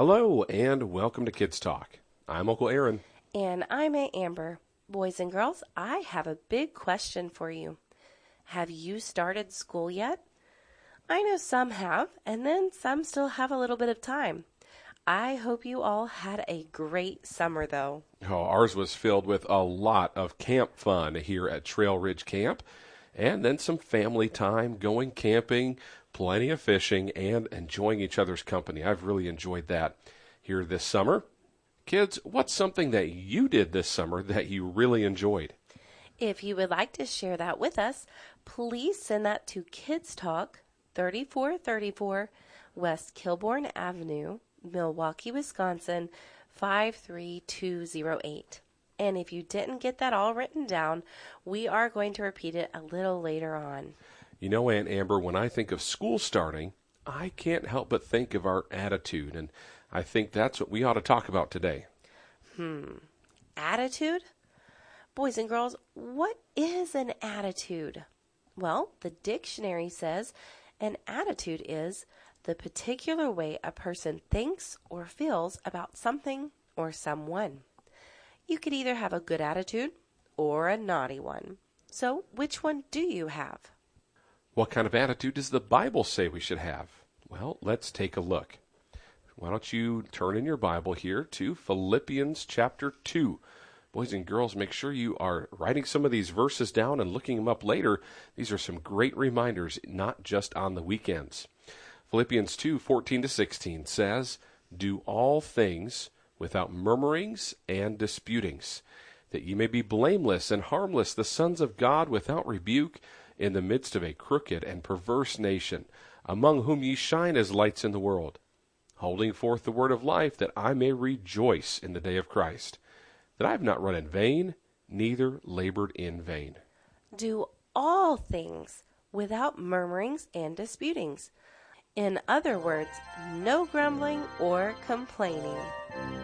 Hello, and welcome to Kids Talk. I'm Uncle Aaron. And I'm Aunt Amber. Boys and girls, I have a big question for you. Have you started school yet? I know some have, and then some still have a little bit of time. I hope you all had a great summer, though. Oh, ours was filled with a lot of camp fun here at Trail Ridge Camp, and then some family time, going camping, plenty of fishing, and enjoying each other's company. I've really enjoyed that here this summer. Kids, what's something that you did this summer that you really enjoyed? If you would like to share that with us, please send that to Kids Talk, 3434 West Kilbourne Avenue, Milwaukee, Wisconsin, 53208. And if you didn't get that all written down, we are going to repeat it a little later on. You know, Aunt Amber, when I think of school starting, I can't help but think of our attitude, and I think that's what we ought to talk about today. Attitude? Boys and girls, what is an attitude? Well, the dictionary says an attitude is the particular way a person thinks or feels about something or someone. You could either have a good attitude or a naughty one. So, which one do you have? What kind of attitude does the Bible say we should have? Well, let's take a look. Why don't you turn in your Bible here to Philippians chapter 2. Boys and girls, make sure you are writing some of these verses down and looking them up later. These are some great reminders, not just on the weekends. Philippians 2:14-16 says, "Do all things without murmurings and disputings, that ye may be blameless and harmless, the sons of God without rebuke, in the midst of a crooked and perverse nation, among whom ye shine as lights in the world, holding forth the word of life, that I may rejoice in the day of Christ, that I have not run in vain, neither labored in vain." Do all things without murmurings and disputings. In other words, no grumbling or complaining.